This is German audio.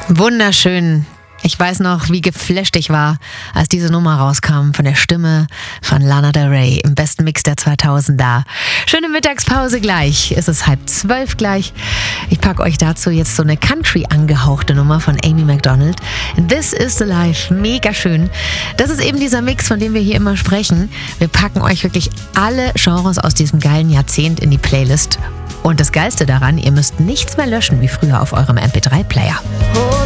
Wunderschön. Ich weiß noch, wie geflasht ich war, als diese Nummer rauskam von der Stimme von Lana Del Rey im besten Mix der 2000er. Schöne Mittagspause gleich. Es ist 11:30 gleich. Ich packe euch dazu jetzt so eine Country angehauchte Nummer von Amy Macdonald. This is the Life. Mega schön. Das ist eben dieser Mix, von dem wir hier immer sprechen. Wir packen euch wirklich alle Genres aus diesem geilen Jahrzehnt in die Playlist. Und das Geilste daran, ihr müsst nichts mehr löschen wie früher auf eurem MP3-Player.